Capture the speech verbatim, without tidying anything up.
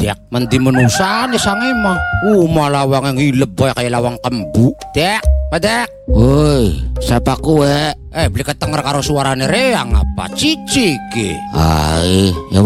Dek, mandi menusan sange mah. Uh, malah wang ngileb boy kayak lawang kembu. Dek, padek. Woi, siapa kue? Eh, beli ketenger karo suarane reang apa? Cici ki. Hai, ya